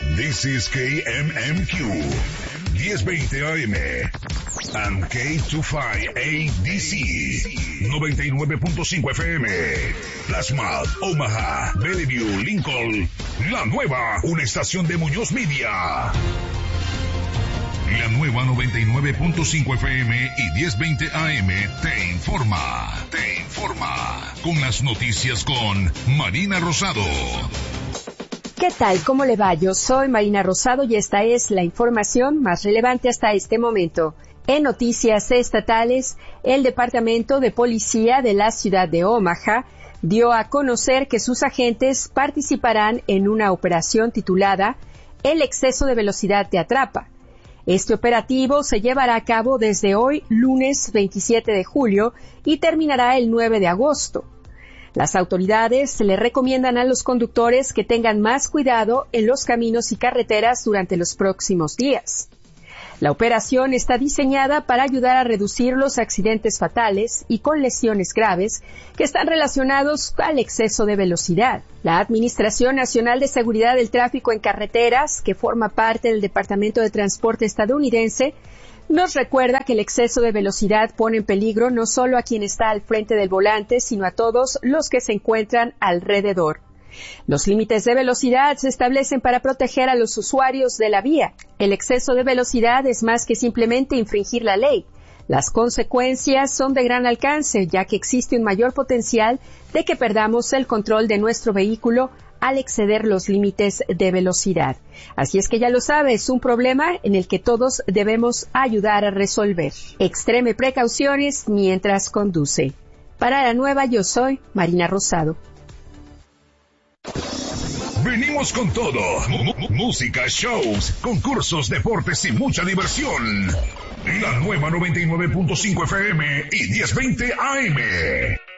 This is KMMQ 1020 AM and K25ADC 99.5 FM. Plasma, Omaha, Bellevue, Lincoln. La nueva, una estación de Muñoz Media. La nueva 99.5 FM y 1020 AM te informa. Con las noticias con Marina Rosado. ¿Qué tal? ¿Cómo le va? Yo soy Marina Rosado y esta es la información más relevante hasta este momento. En noticias estatales, el Departamento de Policía de la ciudad de Omaha dio a conocer que sus agentes participarán en una operación titulada El exceso de velocidad te atrapa. Este operativo se llevará a cabo desde hoy, lunes 27 de julio, y terminará el 9 de agosto. Las autoridades le recomiendan a los conductores que tengan más cuidado en los caminos y carreteras durante los próximos días. La operación está diseñada para ayudar a reducir los accidentes fatales y con lesiones graves que están relacionados al exceso de velocidad. La Administración Nacional de Seguridad del Tráfico en Carreteras, que forma parte del Departamento de Transporte estadounidense, nos recuerda que el exceso de velocidad pone en peligro no solo a quien está al frente del volante, sino a todos los que se encuentran alrededor. Los límites de velocidad se establecen para proteger a los usuarios de la vía. El exceso de velocidad es más que simplemente infringir la ley. Las consecuencias son de gran alcance, ya que existe un mayor potencial de que perdamos el control de nuestro vehículo al exceder los límites de velocidad. Así es que ya lo sabe, es un problema en el que todos debemos ayudar a resolver. Extreme precauciones mientras conduce. Para la nueva, yo soy Marina Rosado. Venimos con todo. Música, shows, concursos, deportes y mucha diversión. La nueva 99.5 FM y 1020 AM.